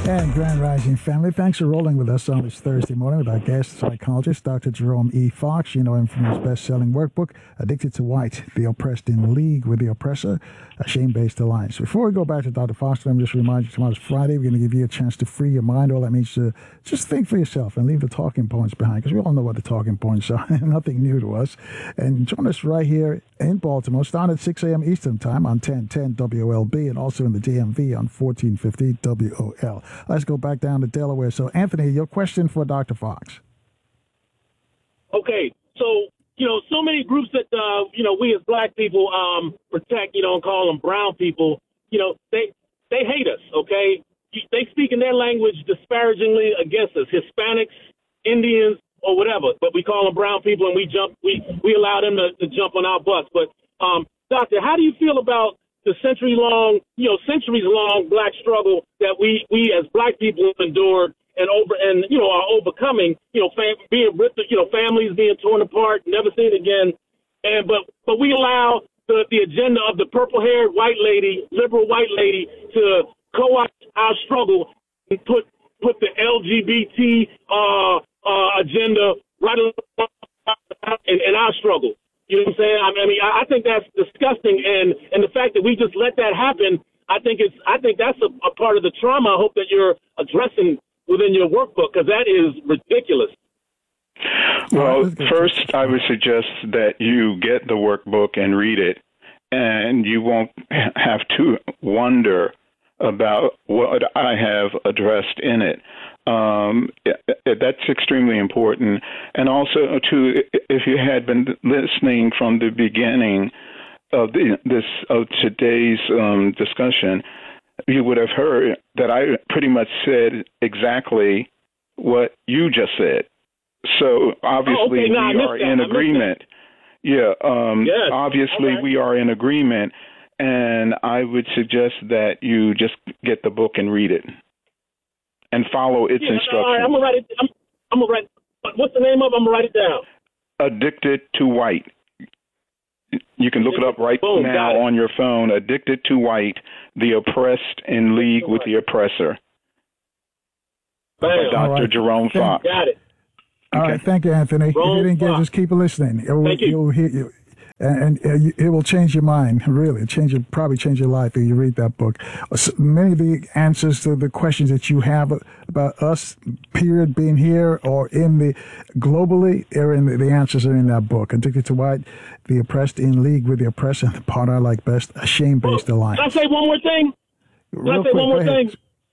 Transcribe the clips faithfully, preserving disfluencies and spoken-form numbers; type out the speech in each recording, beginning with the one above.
And Grand Rising family, thanks for rolling with us on this Thursday morning with our guest psychologist, Doctor Jerome E. Fox. You know him from his best-selling workbook, Addicted to White, The Oppressed in League with the Oppressor, a Shame-Based Alliance. Before we go back to Doctor Fox, let me just remind you, tomorrow's Friday. We're going to give you a chance to free your mind. All that means to just think for yourself and leave the talking points behind, because we all know what the talking points are. Nothing new to us. And join us right here in Baltimore, starting at six a.m. Eastern Time on ten ten W O L B and also in the D M V on fourteen fifty W O L. Let's go back down to Delaware. So, Anthony, your question for Doctor Fox. Okay, so, you know, so many groups that, uh, you know, we as black people um, protect, you know, and call them brown people, you know, they they hate us, okay? They speak in their language disparagingly against us, Hispanics, Indians, or whatever, but we call them brown people and we jump, we, we allow them to, to jump on our butts. But, um, Doctor, how do you feel about the century-long, you know, centuries-long black struggle that we, we as black people endured and over and you know are overcoming, you know, fam- being ripped, you know, families being torn apart, never seen again, and but but we allow the the agenda of the purple-haired white lady, liberal white lady, to co-opt our struggle and put put the L G B T uh, uh, agenda right along in, in our struggle. You know what I'm saying? I mean, I think that's disgusting, and, and the fact that we just let that happen, I think it's I think that's a, a part of the trauma. I hope that you're addressing within your workbook, because that is ridiculous. Well, first, I would suggest that you get the workbook and read it, and you won't have to wonder about what I have addressed in it. Um, that's extremely important. And also, too, if you had been listening from the beginning of the, this of today's um, discussion, you would have heard that I pretty much said exactly what you just said. So obviously, oh, okay. no, we are that. in agreement. Yeah, um, yes. obviously okay. we are in agreement. And I would suggest that you just get the book and read it and follow its yeah, instructions. All right, I'm gonna write it. I'm, I'm gonna write. What's the name of it? I'm gonna write it down. Addicted to White. You can look it up right Boom, now on your phone. Addicted to White: The Oppressed in League with the Oppressor. Bam. By Doctor Right. Jerome Fox. Got it. All okay. right, thank you, Anthony. Jerome if you didn't get it, just keep listening. It will, thank you. You'll hear you. And, and it will change your mind, really. Change your, probably change your life if you read that book. Many of the answers to the questions that you have about us, period, being here or in the globally, are in the, the answers are in that book. Addicted to White, The Oppressed in League with the Oppressor, the part I like best, a Shame-Based Alliance. Can I say one more thing? Can real I say quick, one more thing?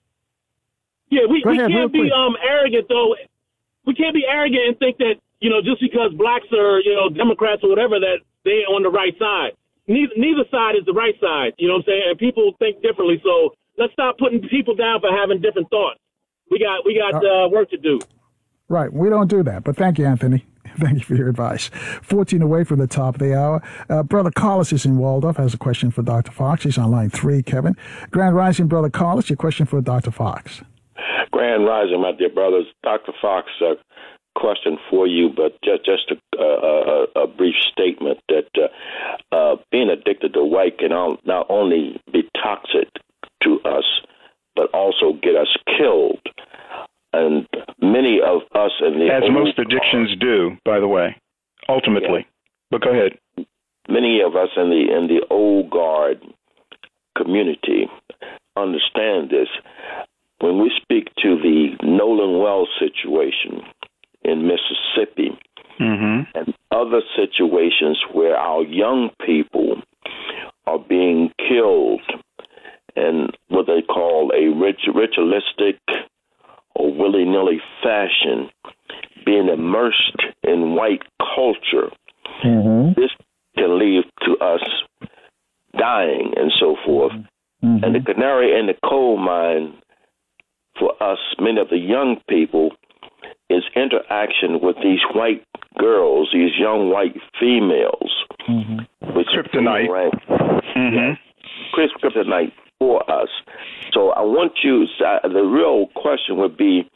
Yeah, we, we ahead, can't be um, arrogant, though. We can't be arrogant and think that, you know, just because blacks are, you know, Democrats or whatever, that they're on the right side. Neither, neither side is the right side. You know what I'm saying? And people think differently. So let's stop putting people down for having different thoughts. We got we got uh, work to do. Right. We don't do that. But thank you, Anthony. Thank you for your advice. fourteen away from the top of the hour. Uh, Brother Carlos is in Waldorf, has a question for Doctor Fox. He's on line three, Kevin. Grand Rising, Brother Carlos, your question for Doctor Fox. Grand Rising, my dear brothers. Doctor Fox, uh, question for you, but just, just a, a, a brief statement that uh, uh, being addicted to white can all, not only be toxic to us, but also get us killed. And many of us in the... As most addictions guard, do, by the way, ultimately. Yeah. But go ahead. Many of us in the in the old guard community understand this. When we speak to the Nolan Wells situation in Mississippi, mm-hmm. and other situations where our young people are being killed in what they call a rit- ritualistic or willy-nilly fashion, being immersed in white culture, mm-hmm. this can lead to us dying and so forth. Mm-hmm. And the canary in the coal mine for us, many of the young people, is interaction with these white girls, these young white females. Mm-hmm. Which kryptonite. Mm-hmm. Yeah, kryptonite for us. So I want you, uh, the real question would be,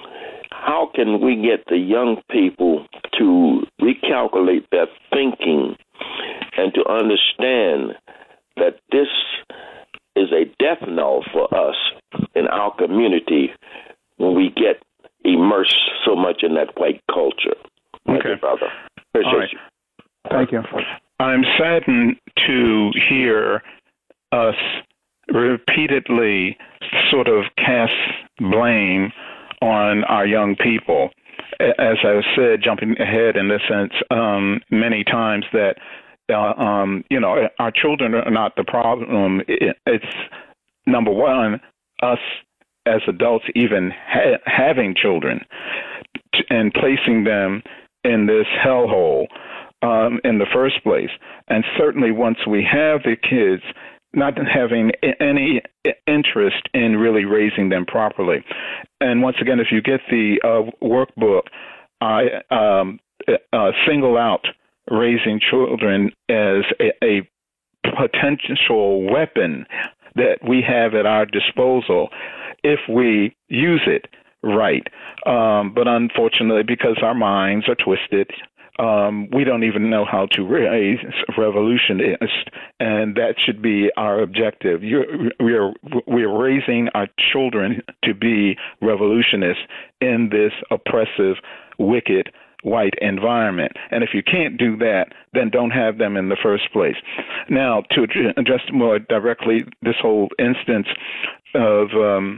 how can we get the young people to recalculate their thinking and to understand that this is a death knell for us in our community when we get immersed so much in that white culture. Thank Okay. you, brother. Appreciate All right. you. Thank you. I'm saddened to hear us repeatedly sort of cast blame on our young people. As I said, jumping ahead in this sense, um, many times that, uh, um, you know, our children are not the problem. It, it's, number one, us as adults even ha- having children t- and placing them in this hellhole um, in the first place. And certainly once we have the kids, not having any interest in really raising them properly. And once again, if you get the uh, workbook, I um, uh, single out raising children as a, a potential weapon that we have at our disposal if we use it right. Um, but unfortunately, because our minds are twisted, Um, we don't even know how to raise revolutionists, and that should be our objective. You're, we're we're raising our children to be revolutionists in this oppressive, wicked, white environment. And if you can't do that, then don't have them in the first place. Now, to address more directly this whole instance of um,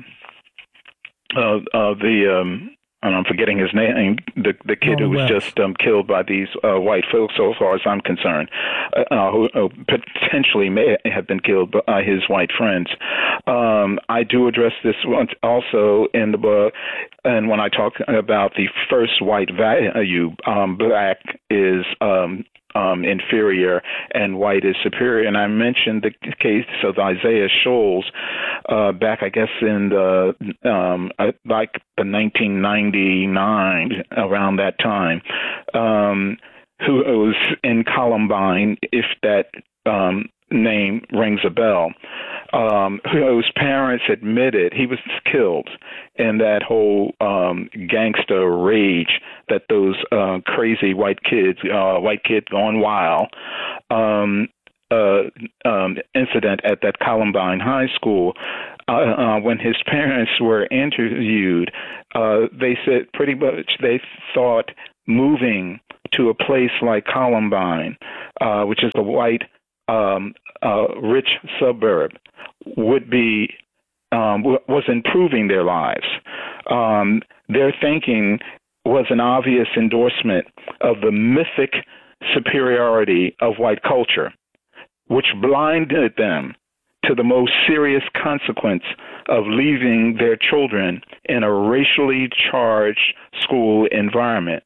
of, of the um, and I'm forgetting his name, the the kid who was just um, killed by these uh, white folks, so far as I'm concerned, uh, who uh, potentially may have been killed by his white friends. Um, I do address this once also in the book, and when I talk about the first white value, um, black is um, Um, inferior and white is superior. And I mentioned the case of Isaiah Shoals uh, back, I guess, in the um, like the nineteen ninety-nine, around that time, um, who was in Columbine, if that um, name rings a bell, um, whose parents admitted he was killed in that whole um, gangster rage that those uh, crazy white kids, uh, white kid gone wild, um, uh, um, incident at that Columbine High School. Uh, uh, when his parents were interviewed, uh, they said pretty much they thought moving to a place like Columbine, uh, which is a white, um, uh, rich suburb, would be um, w- was improving their lives. Um, their thinking was an obvious endorsement of the mythic superiority of white culture, which blinded them to the most serious consequence of leaving their children in a racially charged school environment.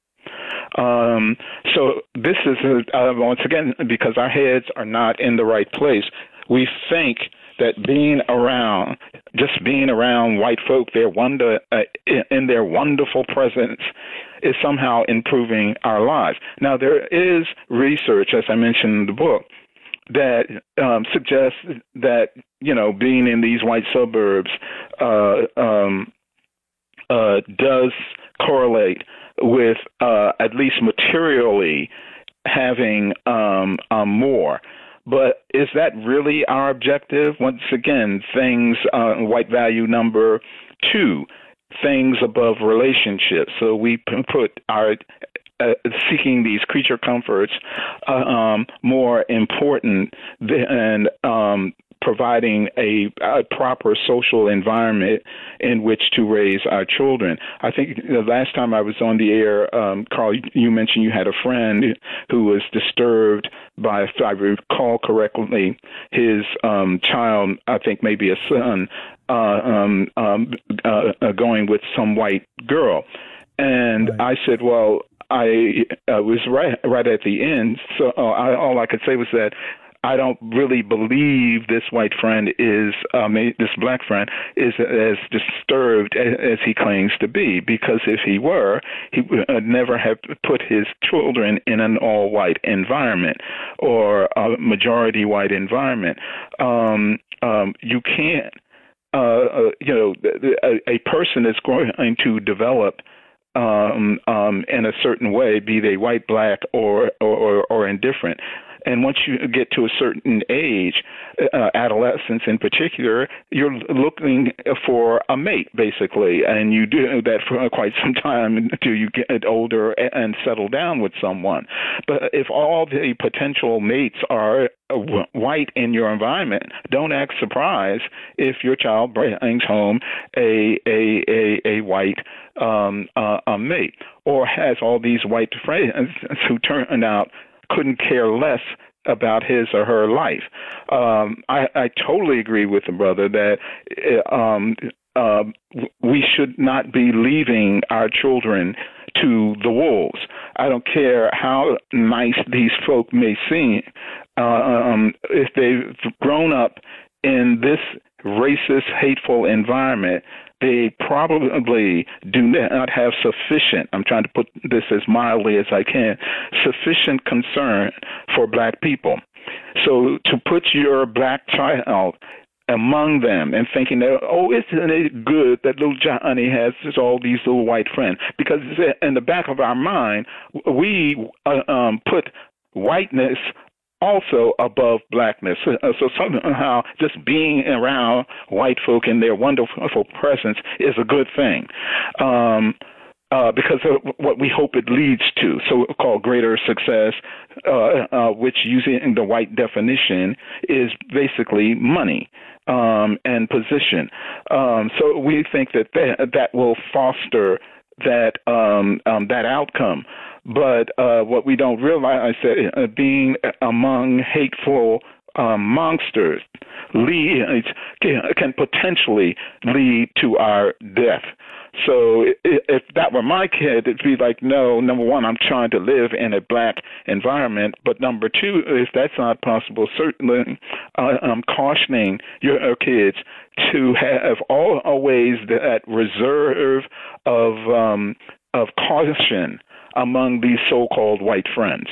Um, so this is, a, uh, once again, because our heads are not in the right place, we think that being around, just being around white folk, their wonder, uh, in their wonderful presence, is somehow improving our lives. Now, there is research, as I mentioned in the book, that um, suggests that, you know, being in these white suburbs uh, um, uh, does correlate with uh, at least materially having um, um, more. But is that really our objective? Once again, things, uh, white value number two, things above relationships. So we put our uh, seeking these creature comforts uh, um, more important than um, providing a, a proper social environment in which to raise our children. I think the last time I was on the air, um, Carl, you mentioned you had a friend who was disturbed by, if I recall correctly, his um, child, I think maybe a son, uh, um, um, uh, uh, going with some white girl. And right. I said, well, I uh, was right right at the end, so uh, I, all I could say was that I don't really believe this white friend is, um, this black friend is as disturbed as, as he claims to be, because if he were, he would never have put his children in an all-white environment or a majority white environment. Um, um, you can't, uh, uh, you know, a, a person is going to develop Um, um, in a certain way, be they white, black, or, or, or indifferent. And once you get to a certain age, uh, adolescence in particular, you're looking for a mate, basically, and you do that for quite some time until you get older and settle down with someone. But if all the potential mates are white in your environment, don't act surprised if your child brings home a a a, a white um, uh, a mate, or has all these white friends who turn out couldn't care less about his or her life. Um, I, I totally agree with the brother that um, uh, we should not be leaving our children to the wolves. I don't care how nice these folk may seem. Uh, um, if they've grown up in this racist, hateful environment, they probably do not have sufficient, I'm trying to put this as mildly as I can, sufficient concern for black people. So to put your black child among them and thinking that, oh, isn't it good that little Johnny has all these little white friends? Because in the back of our mind, we uh, um, put whiteness also above blackness. So, so somehow just being around white folk and their wonderful presence is a good thing. Um, uh, because of what we hope it leads to, so-called greater success, uh, uh, which using the white definition is basically money um, and position. Um, so we think that, that that will foster that um, um, that outcome. But uh, what we don't realize is that uh, being among hateful um, monsters leads, can, can potentially lead to our death. So if that were my kid, it'd be like, no, number one, I'm trying to live in a black environment. But number two, if that's not possible, certainly uh, I'm cautioning your kids to have always that reserve of um, of caution among these so-called white friends.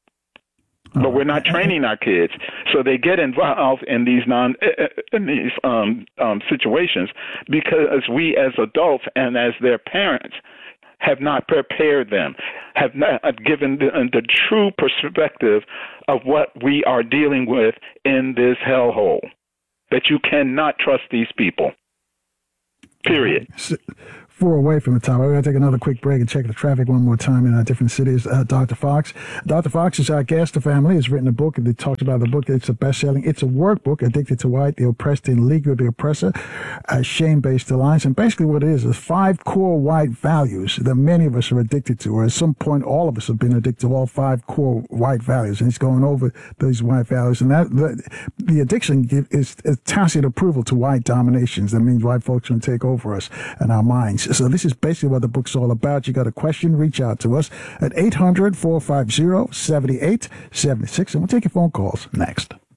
But we're not training our kids, so they get involved in these non in these um, um, situations because we, as adults and as their parents, have not prepared them, have not given the, the true perspective of what we are dealing with in this hellhole. That you cannot trust these people. Period. Four away from the top. We're going to take another quick break and check the traffic one more time in our different cities. Uh, Doctor Fox. Doctor Fox is our guest. The family has written a book, and they talked about the book. It's a best-selling. It's a workbook, Addicted to White, The Oppressed in League with the Oppressor, uh, Shame-Based Alliance. And basically what it is is five core white values that many of us are addicted to, or at some point all of us have been addicted to all five core white values. And he's going over those white values. And that the, the addiction is, is tacit approval to white dominations. That means white folks can take over us and our minds. So this is basically what the book's all about. You got a question, reach out to us at eight hundred, four five zero, seven eight seven six, and we'll take your phone calls next.